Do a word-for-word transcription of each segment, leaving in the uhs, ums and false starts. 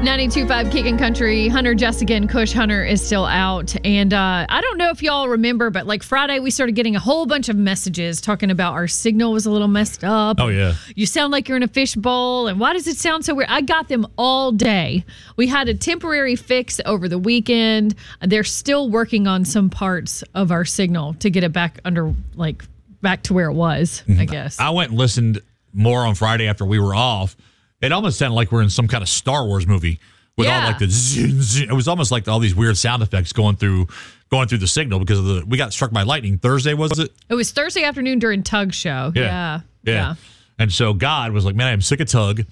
ninety-two point five Kickin' Country. Hunter, Jessica, and Kush Hunter is still out. And uh, I don't know if y'all remember, but like Friday, we started getting a whole bunch of messages talking about our signal was a little messed up. Oh, yeah. You sound like you're in a fishbowl. And why does it sound so weird? I got them all day. We had a temporary fix over the weekend. They're still working on some parts of our signal to get it back under, like, back to where it was, I guess. I went and listened more on Friday after we were off. It almost sounded like we're in some kind of Star Wars movie with Yeah. all like the zin, zin. It was almost like all these weird sound effects going through going through the signal because of the we got struck by lightning Thursday, was it? It was Thursday afternoon during Tug's show. Yeah. Yeah. Yeah. yeah. And so God was like, man, I'm sick of Tug.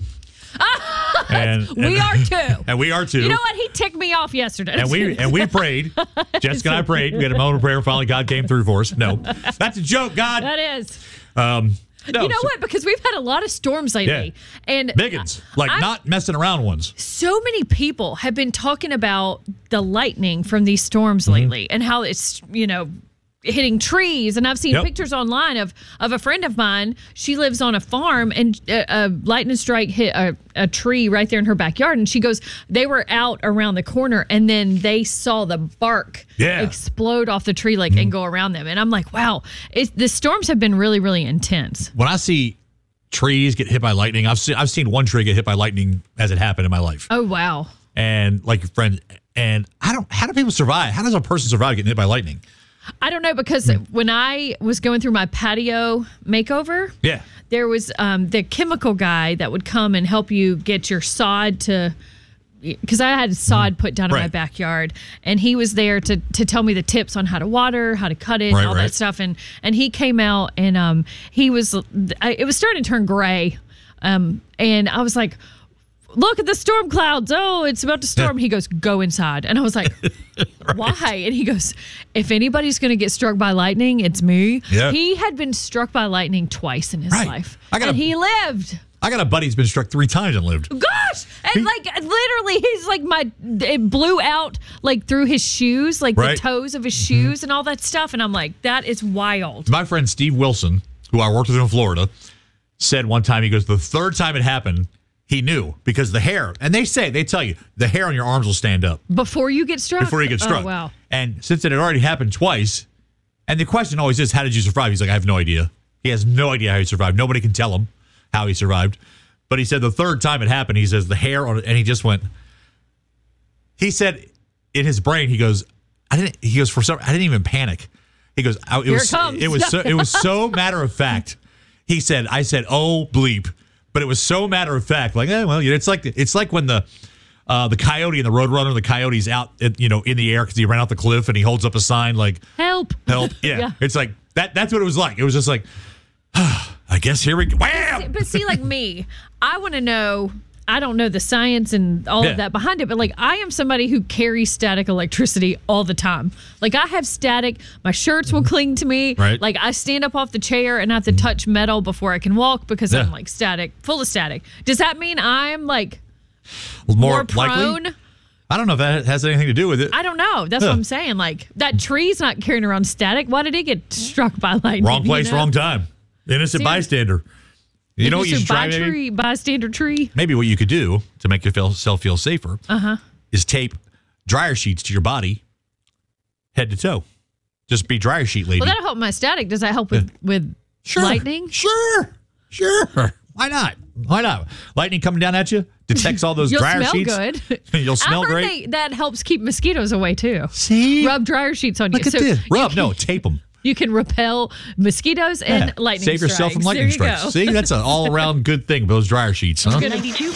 and, We and- are too. And we are too. You know what? He ticked me off yesterday. And we and we prayed. Jessica and I prayed. We had a moment of prayer. Finally, God came through for us. No, that's a joke, God. That is. Um, no, you know so- what? Because we've had a lot of storms lately. And Big ones. Like I'm- not messing around ones. so many people have been talking about the lightning from these storms Mm-hmm. lately and how it's, you know, hitting trees. And I've seen Yep. pictures online of, of a friend of mine. She lives on a farm and a, a lightning strike hit a, a tree right there in her backyard. And she goes, they were out around the corner and then they saw the bark Yeah. explode off the tree like and go around them. And I'm like, wow, it's, the storms have been really, really intense. When I see trees get hit by lightning, I've seen I've seen one tree get hit by lightning as it happened in my life. Oh, wow. And like your friend, and I don't. How do people survive? How does a person survive getting hit by lightning? I don't know, because when I was going through my patio makeover, Yeah. there was um, the chemical guy that would come and help you get your sod to, because I had sod put down in my Right. backyard, and he was there to to tell me the tips on how to water, how to cut it, Right, and all right. that stuff. And and he came out and um he was, I, it was starting to turn gray, um and I was like, look at the storm clouds. Oh, it's about to storm. He goes, go inside. And I was like, why? And he goes, if anybody's going to get struck by lightning, it's me. Yeah. He had been struck by lightning twice in his Right. life. I got and a- he lived. I got a buddy who's been struck three times and lived. Gosh. And like literally he's like my, it blew out like through his shoes, like Right. the toes of his shoes and all that stuff. And I'm like, that is wild. My friend Steve Wilson, who I worked with in Florida, said one time, he goes, the third time it happened, he knew because the hair, and they say, they tell you, the hair on your arms will stand up Before you get struck? before you get struck. Oh, wow. And since it had already happened twice, and the question always is, how did you survive? He's like, I have no idea. He has no idea how he survived. Nobody can tell him how he survived. But he said the third time it happened, he says the hair on it, and he just went, he said in his brain, he goes, I didn't, he goes, for some, I didn't even panic. He goes, I, it Here was, it comes. it was so, it was so matter of fact. He said, I said, oh bleep. But it was so matter of fact, like, eh, well, you know, it's like it's like when the uh, the coyote and the roadrunner, the coyote's out, at, you know, in the air because he ran off the cliff and he holds up a sign like Help. "Help!" Yeah, Yeah. it's like that. That's what it was like. It was just like, I guess here we go. Wham! But see, like me, I want to know. I don't know the science and all Yeah. of that behind it, but like I am somebody who carries static electricity all the time. Like I have static, my shirts will cling to me. Right. Like I stand up off the chair and I have to touch metal before I can walk because I'm Yeah. like static, full of static. Does that mean I'm like More, more likely, prone? I don't know if that has anything to do with it. I don't know. That's Huh. what I'm saying. Like that tree's not carrying around static. Why did it get struck by lightning? Wrong place, you know? wrong time. Innocent See? bystander. You know what you should try, buy maybe? tree, bystander tree. Maybe what you could do to make yourself feel safer Uh-huh. is tape dryer sheets to your body, head to toe. Just be dryer sheet lady. Well, that'll help my static. Does that help with, with Sure. lightning? Sure. Sure. Why not? Why not? Lightning coming down at you detects all those You'll dryer smell sheets. good. You'll smell I heard great. They, that helps keep mosquitoes away too. See? Rub dryer sheets on Look you. at this. you Rub. can- No, tape them. You can repel mosquitoes and Yeah. lightning Save yourself from strikes. lightning There you strikes. go. See, that's an all-around good thing, those dryer sheets, huh? Good.